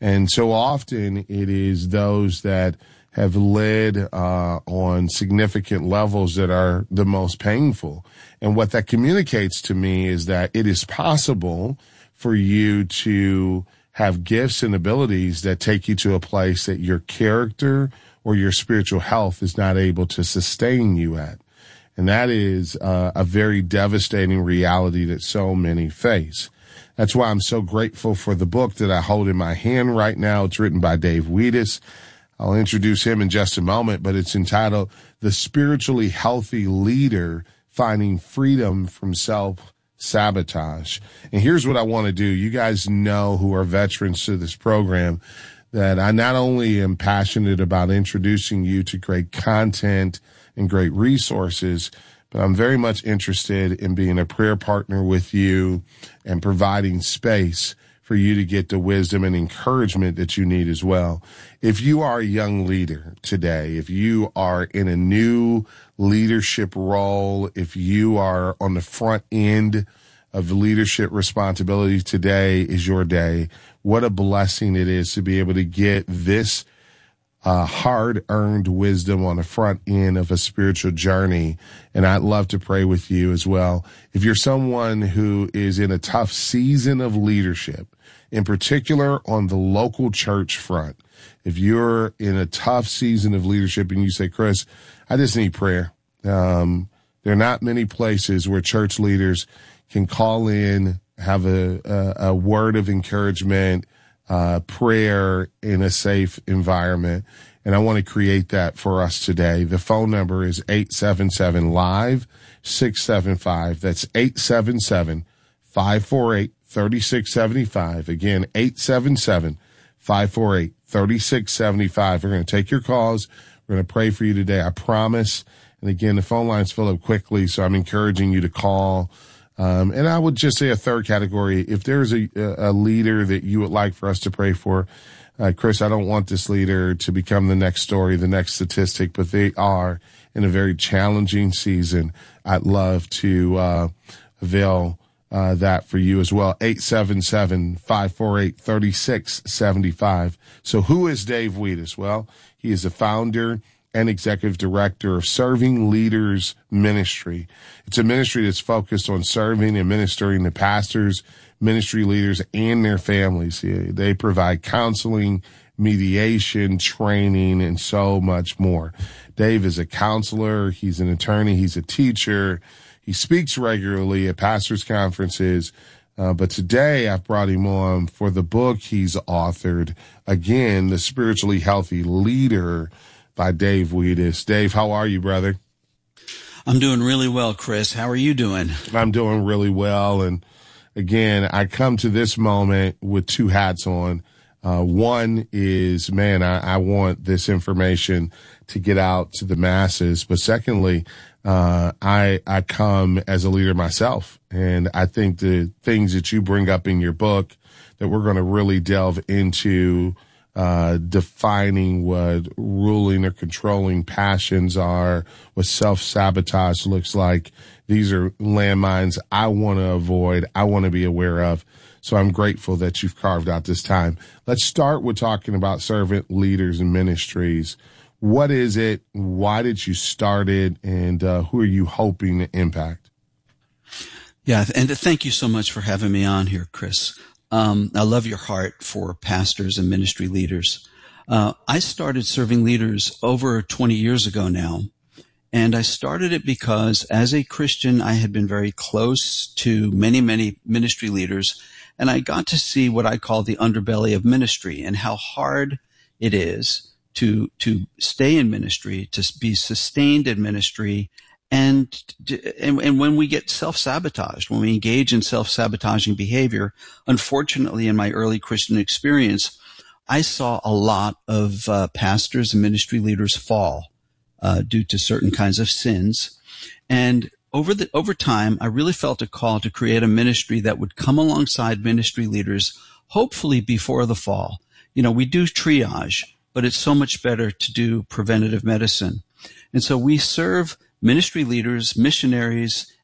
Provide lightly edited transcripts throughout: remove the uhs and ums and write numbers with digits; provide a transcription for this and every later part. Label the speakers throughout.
Speaker 1: And so often it is those that have led on significant levels that are the most painful. And what that communicates to me is that it is possible for you to have gifts and abilities that take you to a place that your character or your spiritual health is not able to sustain you at. And that is a very devastating reality that so many face. That's why I'm so grateful for the book that I hold in my hand right now. It's written by Dave Wheatus. I'll introduce him in just a moment, but it's entitled The Spiritually Healthy Leader, Finding Freedom from Self-Sabotage. And here's what I want to do. You guys know, who are veterans to this program, that I not only am passionate about introducing you to great content and great resources, but I'm very much interested in being a prayer partner with you and providing space for you to get the wisdom and encouragement that you need as well. If you are a young leader today, if you are in a new leadership role, if you are on the front end of leadership responsibility, today is your day. What a blessing it is to be able to get this hard-earned wisdom on the front end of a spiritual journey. And I'd love to pray with you as well. If you're someone who is in a tough season of leadership, in particular on the local church front, if you're in a tough season of leadership and you say, Chris, I just need prayer. There are not many places where church leaders can call in, have a word of encouragement, prayer in a safe environment. And I want to create that for us today. The phone number is 877-LIVE-675. That's 877-548-3675. Again, 877-548-3675. We're going to take your calls. We're going to pray for you today. I promise. And again, the phone lines fill up quickly, so I'm encouraging you to call. And I would just say a third category, if there's a leader that you would like for us to pray for, Chris, I don't want this leader to become the next story, the next statistic, but they are in a very challenging season. I'd love to avail that for you as well. 877-548-3675. So who is Dave Wheatus? Well, he is the founder and executive director of Serving Leaders Ministry. It's a ministry that's focused on serving and ministering to pastors, ministry leaders, and their families. They provide counseling, mediation, training, and so much more. Dave is a counselor. He's an attorney. He's a teacher. He speaks regularly at pastors' conferences. But today I've brought him on for the book he's authored. Again, The Spiritually Healthy Leader by Dave Wheatus. Dave, how are you, brother?
Speaker 2: I'm doing really well, Chris. How are you doing?
Speaker 1: I'm doing really well. And again, I come to this moment with two hats on. One is, man, I want this information to get out to the masses. But secondly, I come as a leader myself. And I think the things that you bring up in your book that we're going to really delve into, defining what ruling or controlling passions are, what self-sabotage looks like. These are landmines I want to avoid, I want to be aware of. So I'm grateful that you've carved out this time. Let's start with talking about servant leaders and ministries. What is it? Why did you start it? And who are you hoping to impact?
Speaker 2: Yeah, and thank you so much for having me on here, Chris. I love your heart for pastors and ministry leaders. I started serving leaders over 20 years ago now, and I started it because as a Christian, I had been very close to many, many ministry leaders, and I got to see what I call the underbelly of ministry and how hard it is to stay in ministry, to be sustained in ministry, and when we get self-sabotaged, when we engage in self-sabotaging behavior, unfortunately, in my early Christian experience, I saw a lot of pastors and ministry leaders fall due to certain kinds of sins. And over time, I really felt a call to create a ministry that would come alongside ministry leaders, hopefully before the fall. You know, we do triage, but it's so much better to do preventative medicine. And so we serve ministry leaders, missionaries,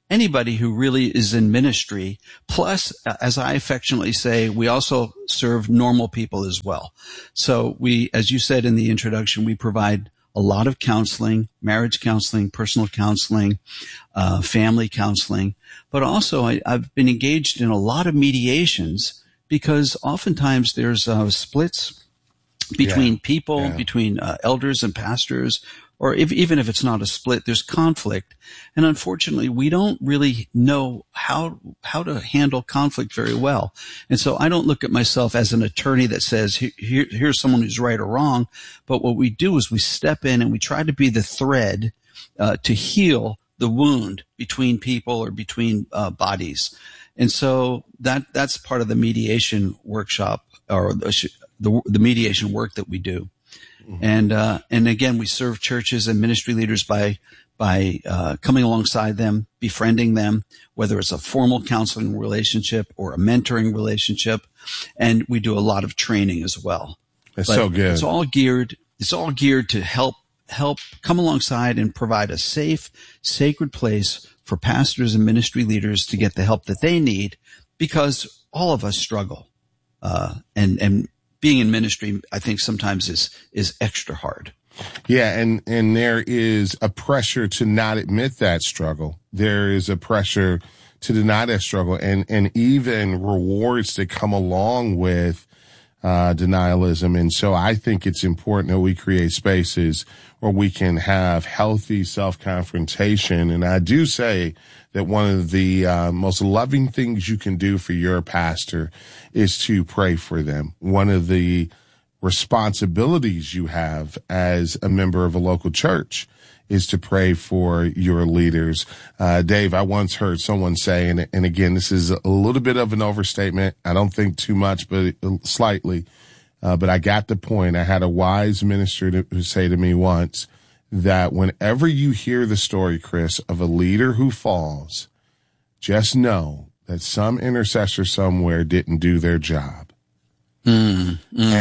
Speaker 2: anybody who really is in ministry. Plus, as I affectionately say, we also serve normal people as well. So we, as you said in the introduction, we provide a lot of counseling, marriage counseling, personal counseling, family counseling. But also I've been engaged in a lot of mediations because oftentimes there's splits between people, between elders and pastors, or even if it's not a split, there's conflict. And unfortunately, we don't really know how to handle conflict very well. And so I don't look at myself as an attorney that says, here's someone who's right or wrong. But what we do is we step in and we try to be the thread to heal the wound between people or between bodies. And so that's part of the mediation workshop, or the mediation work that we do. And again, we serve churches and ministry leaders by coming alongside them, befriending them, whether it's a formal counseling relationship or a mentoring relationship. And we do a lot of training as well.
Speaker 1: That's so good.
Speaker 2: It's all geared to help come alongside and provide a safe, sacred place for pastors and ministry leaders to get the help that they need, because all of us struggle. And being in ministry, I think sometimes is extra hard.
Speaker 1: Yeah. And there is a pressure to not admit that struggle. There is a pressure to deny that struggle, and even rewards that come along with denialism. And so I think it's important that we create spaces where we can have healthy self-confrontation. And I do say that one of the most loving things you can do for your pastor is to pray for them. One of the responsibilities you have as a member of a local church is to pray for your leaders. Dave, I once heard someone say, and again, this is a little bit of an overstatement. I don't think too much, but slightly. But I got the point. I had a wise minister who say to me once that whenever you hear the story, Chris, of a leader who falls, just know that some intercessor somewhere didn't do their job. And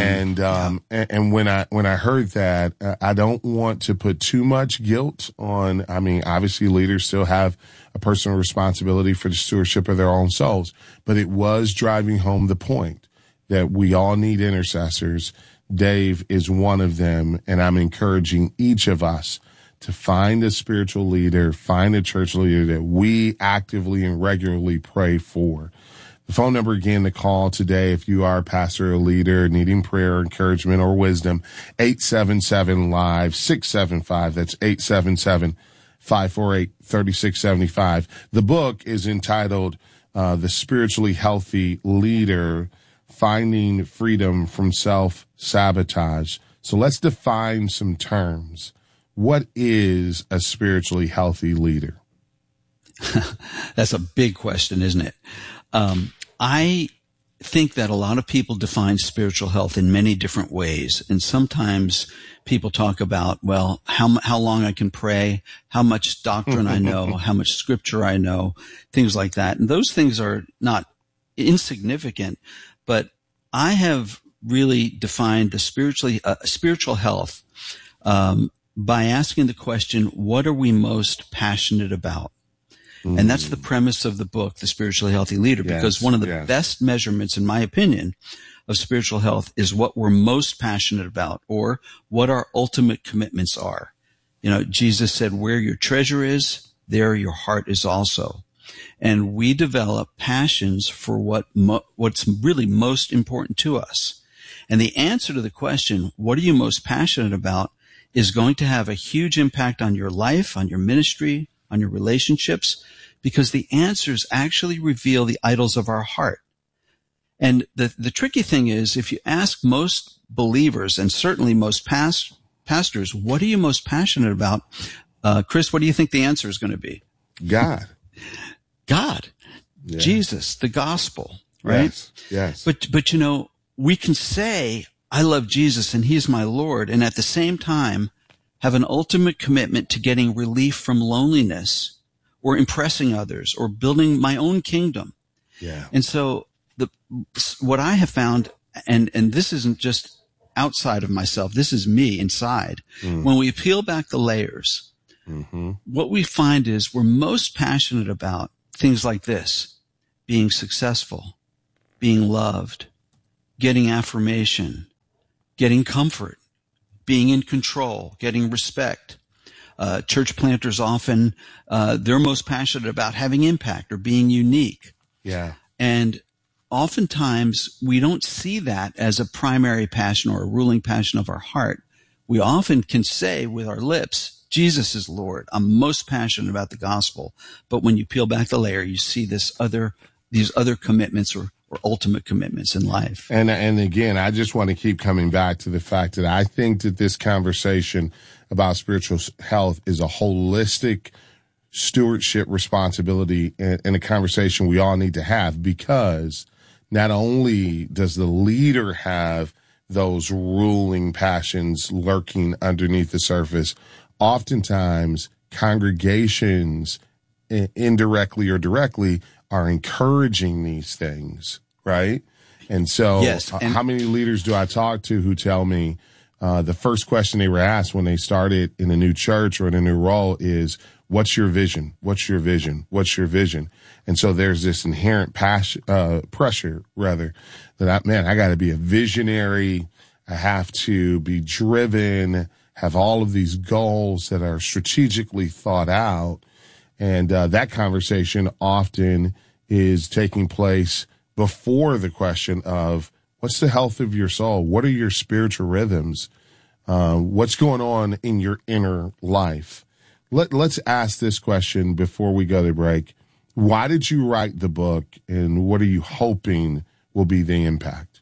Speaker 1: when I heard that, I don't want to put too much guilt on. I mean, obviously leaders still have a personal responsibility for the stewardship of their own souls, but it was driving home the point that we all need intercessors. Dave is one of them, and I'm encouraging each of us to find a spiritual leader, find a church leader that we actively and regularly pray for. The phone number again to call today, if you are a pastor or leader needing prayer, encouragement, or wisdom, 877-LIVE-675. That's 877-548-3675. The book is entitled The Spiritually Healthy Leader, Finding Freedom from Self-Sabotage. So let's define some terms. What is a spiritually healthy leader?
Speaker 2: That's a big question, isn't it? I think that a lot of people define spiritual health in many different ways. And sometimes people talk about, well, how long I can pray, how much doctrine I know, how much scripture I know, things like that. And those things are not insignificant, but I have really defined the spiritual health by asking the question, what are we most passionate about? And that's the premise of the book, The Spiritually Healthy Leader, because one of the best measurements, in my opinion, of spiritual health is what we're most passionate about, or what our ultimate commitments are. You know, Jesus said, where your treasure is, there your heart is also. And we develop passions for what's really most important to us. And the answer to the question, what are you most passionate about, is going to have a huge impact on your life, on your ministry, on your relationships, because the answers actually reveal the idols of our heart. And the tricky thing is, if you ask most believers, and certainly most pastors, what are you most passionate about? Chris, what do you think the answer is going to be?
Speaker 1: God.
Speaker 2: Yeah. Jesus, the gospel, right?
Speaker 1: Yes.
Speaker 2: But you know, we can say, I love Jesus and he's my Lord, and at the same time have an ultimate commitment to getting relief from loneliness, or impressing others, or building my own kingdom. Yeah. And so what I have found, and this isn't just outside of myself, this is me inside. When we peel back the layers, what we find is we're most passionate about things like this: being successful, being loved, getting affirmation, getting comfort, being in control, getting respect. Church planters often, they're most passionate about having impact or being unique.
Speaker 1: Yeah.
Speaker 2: And oftentimes we don't see that as a primary passion or a ruling passion of our heart. We often can say with our lips, Jesus is Lord. I'm most passionate about the gospel. But when you peel back the layer, you see these other commitments or ultimate commitments in life.
Speaker 1: And again, I just want to keep coming back to the fact that I think that this conversation about spiritual health is a holistic stewardship responsibility and a conversation we all need to have, because not only does the leader have those ruling passions lurking underneath the surface, oftentimes congregations, indirectly or directly, are encouraging these things, right? And so
Speaker 2: yes,
Speaker 1: how many leaders do I talk to who tell me the first question they were asked when they started in a new church or in a new role is, what's your vision? What's your vision? What's your vision? And so there's this inherent pressure, rather, that I got to be a visionary. I have to be driven, have all of these goals that are strategically thought out. And that conversation often is taking place before the question of, what's the health of your soul? What are your spiritual rhythms? What's going on in your inner life? Let's ask this question before we go to break. Why did you write the book, and what are you hoping will be the impact?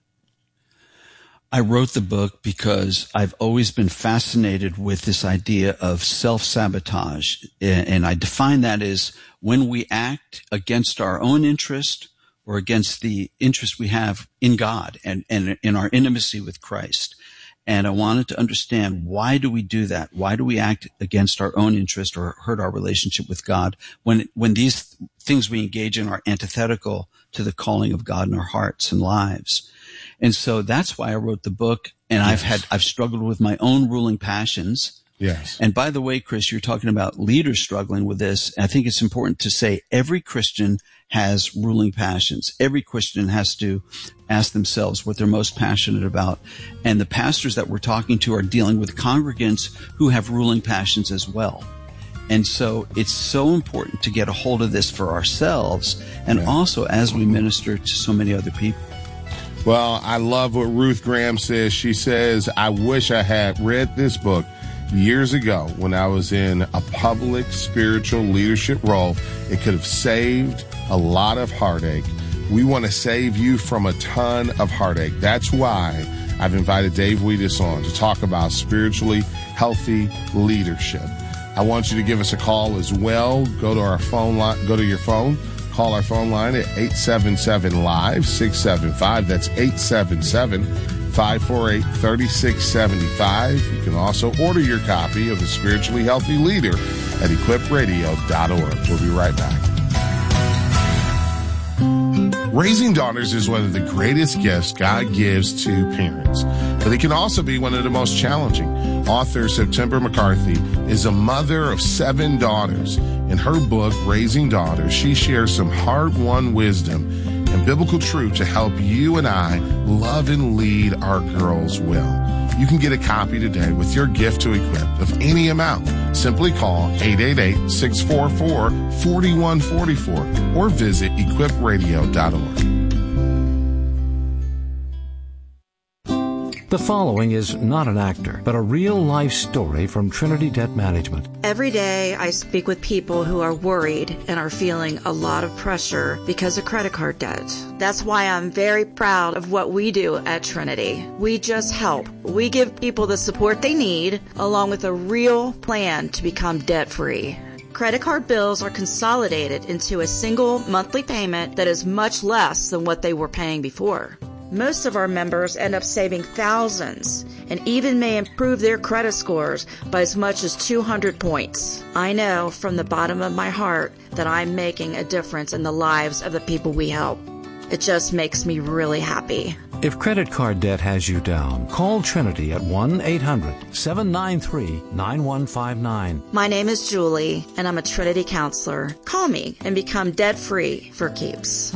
Speaker 2: I wrote the book because I've always been fascinated with this idea of self-sabotage. And I define that as when we act against our own interest or against the interest we have in God and in our intimacy with Christ. And I wanted to understand, why do we do that? Why do we act against our own interest or hurt our relationship with God when these things we engage in are antithetical to the calling of God in our hearts and lives? And so that's why I wrote the book. And I've struggled with my own ruling passions.
Speaker 1: Yes.
Speaker 2: And by the way, Chris, you're talking about leaders struggling with this. I think it's important to say every Christian has ruling passions. Every Christian has to ask themselves what they're most passionate about. And the pastors that we're talking to are dealing with congregants who have ruling passions as well. And so it's so important to get a hold of this for ourselves and also as we minister to so many other people.
Speaker 1: Well, I love what Ruth Graham says. She says, I wish I had read this book years ago when I was in a public spiritual leadership role. It could have saved a lot of heartache. We want to save you from a ton of heartache. That's why I've invited Dave Wheatus on to talk about spiritually healthy leadership. I want you to give us a call as well. Go to our phone line, go to your phone. Call our phone line at 877-LIVE-675. That's 877-548-3675. You can also order your copy of The Spiritually Healthy Leader at equipradio.org. We'll be right back. Raising daughters is one of the greatest gifts God gives to parents, but it can also be one of the most challenging. Author September McCarthy is a mother of 7 daughters. In her book, Raising Daughters, she shares some hard-won wisdom and biblical truth to help you and I love and lead our girls well. You can get a copy today with your gift to Equip of any amount. Simply call 888-644-4144 or visit equipradio.org.
Speaker 3: The following is not an actor, but a real-life story from Trinity Debt Management.
Speaker 4: Every day I speak with people who are worried and are feeling a lot of pressure because of credit card debt. That's why I'm very proud of what we do at Trinity. We just help. We give people the support they need, along with a real plan to become debt-free. Credit card bills are consolidated into a single monthly payment that is much less than what they were paying before. Most of our members end up saving thousands and even may improve their credit scores by as much as 200 points. I know from the bottom of my heart that I'm making a difference in the lives of the people we help. It just makes me really happy.
Speaker 3: If credit card debt has you down, call Trinity at 1-800-793-9159.
Speaker 4: My name is Julie, and I'm a Trinity counselor. Call me and become debt-free for keeps.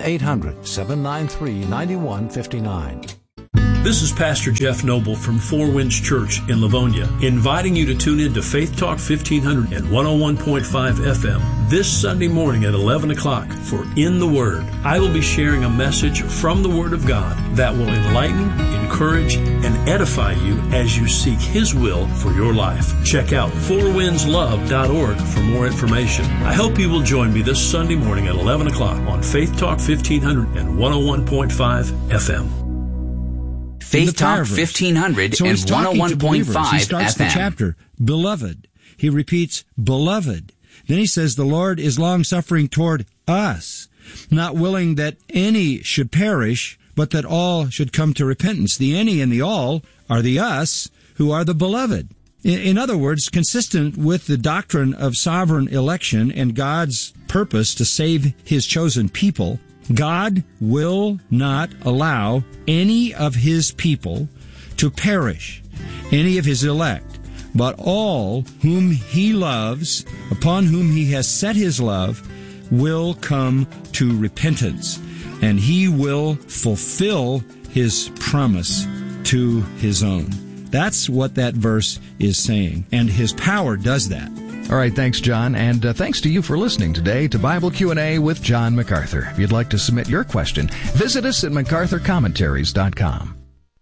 Speaker 3: 1-800-793-9159.
Speaker 5: This is Pastor Jeff Noble from Four Winds Church in Livonia, inviting you to tune in to Faith Talk 1500 and 101.5 FM this Sunday morning at 11 o'clock for In the Word. I will be sharing a message from the Word of God that will enlighten, encourage, and edify you as you seek His will for your life. Check out fourwindslove.org for more information. I hope you will join me this Sunday morning at 11 o'clock on Faith Talk 1500 and 101.5 FM.
Speaker 6: Faith Talk 1500 and 101.5
Speaker 7: He starts
Speaker 6: FM.
Speaker 7: the chapter, Beloved. He repeats, Beloved. Then he says, the Lord is long-suffering toward us, not willing that any should perish, but that all should come to repentance. The any and the all are the us, who are the beloved. In other words, consistent with the doctrine of sovereign election and God's purpose to save His chosen people, God will not allow any of His people to perish, any of His elect, but all whom He loves, upon whom He has set His love, will come to repentance, and He will fulfill His promise to His own. That's what that verse is saying, and His power does that.
Speaker 8: All right, thanks, John, and thanks to you for listening today to Bible Q&A with John MacArthur. If you'd like to submit your question, visit us at MacArthurCommentaries.com.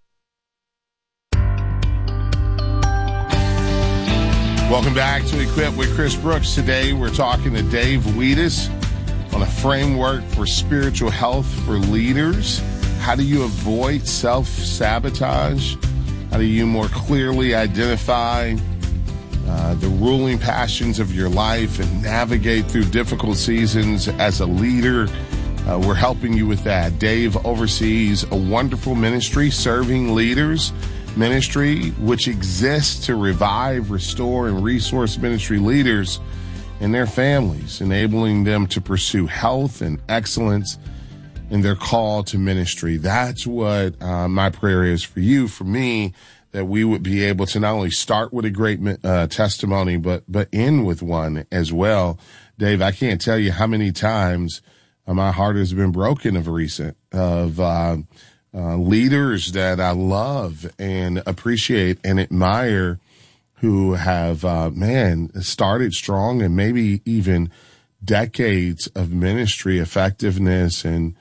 Speaker 1: Welcome back to Equip with Chris Brooks. Today we're talking to Dave Wiedis on a framework for spiritual health for leaders. How do you avoid self-sabotage? How do you more clearly identify the ruling passions of your life and navigate through difficult seasons as a leader? We're helping you with that. Dave oversees a wonderful ministry, Serving Leaders Ministry, which exists to revive, restore, and resource ministry leaders and their families, enabling them to pursue health and excellence in their call to ministry. That's what my prayer is for you, for me, that we would be able to not only start with a great testimony, but end with one as well. Dave, I can't tell you how many times my heart has been broken of recent, of leaders that I love and appreciate and admire who have, started strong and maybe even decades of ministry effectiveness and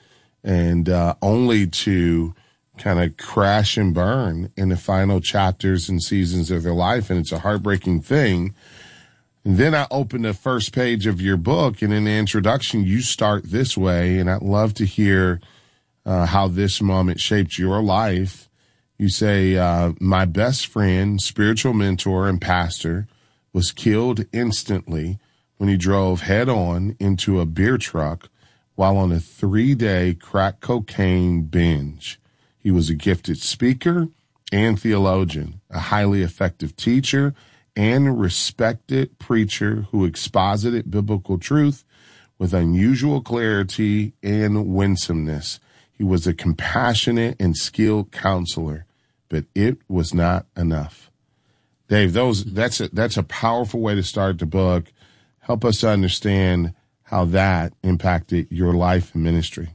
Speaker 1: only to kind of crash and burn in the final chapters and seasons of their life. And it's a heartbreaking thing. And then I open the first page of your book, and in the introduction, you start this way. And I'd love to hear how this moment shaped your life. You say, my best friend, spiritual mentor, and pastor was killed instantly when he drove head on into a beer truck while on a 3-day crack cocaine binge. He was a gifted speaker and theologian, a highly effective teacher, and respected preacher who exposited biblical truth with unusual clarity and winsomeness. He was a compassionate and skilled counselor, but it was not enough. Dave, that's a powerful way to start the book. Help us to understand how that impacted your life and ministry.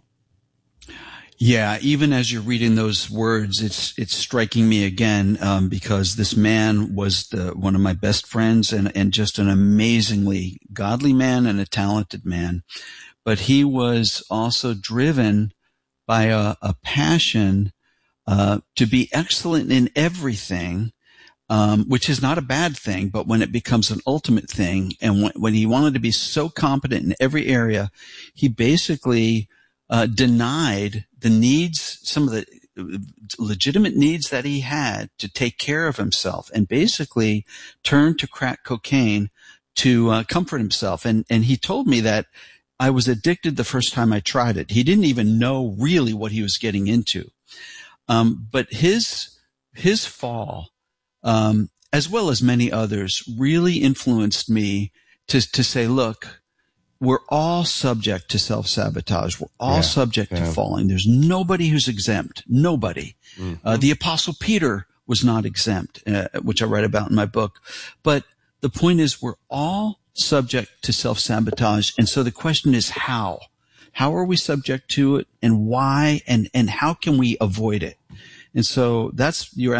Speaker 2: Yeah, even as you're reading those words, it's striking me again, because this man was one of my best friends and just an amazingly godly man and a talented man. But he was also driven by a passion to be excellent in everything, which is not a bad thing, but when it becomes an ultimate thing, and when he wanted to be so competent in every area, he basically denied the needs, some of the legitimate needs that he had to take care of himself, and basically turned to crack cocaine to comfort himself. And he told me that I was addicted the first time I tried it. He didn't even know really what he was getting into. But his fall, as well as many others, really influenced me to say, look, we're all subject to self-sabotage. We're all subject to falling. There's nobody who's exempt. Nobody. The Apostle Peter was not exempt, which I write about in my book. But the point is, we're all subject to self-sabotage. And so the question is how? How are we subject to it, and why, and how can we avoid it? And so that's your